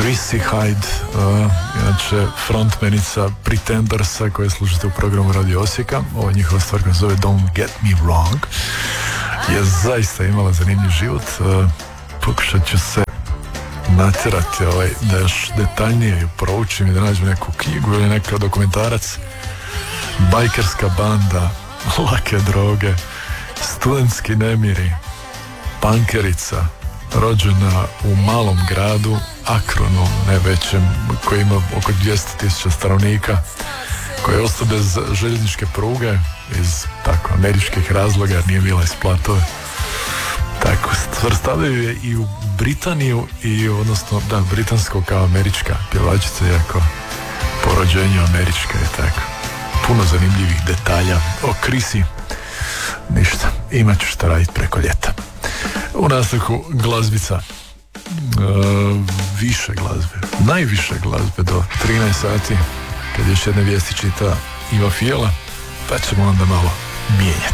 Chrissy Hyde, inače frontmenica Pretendersa koje slušate u programu Radio Osijeka. Ovo je njihova stvar koja se zove Don't Get Me Wrong. Je zaista imala zanimljiv život. Pokušat ću se natjerati da još detaljnije ju proučim i da nađem neku knjigu ili neki dokumentarac. Bajkerska banda, lake droge, studentski nemiri, pankerica, rođena u malom gradu, Akronu, najvećem, koji ima oko 200.000 stanovnika, koji je ostao bez željezničke pruge iz tako američkih razloga, jer nije bila isplatove. Tako, svrstavljaju je i u Britaniju, i odnosno, da, britansko kao američka pjevačica, iako po rođenju američka je tako. Puno zanimljivih detalja o Chrissy. Ništa, imat ću šta raditi preko ljeta. U nastavku glazbica, više glazbe, najviše glazbe do 13 sati, kad još jedne vijesti čita Iva Fijela, pa ćemo onda malo mijenjati.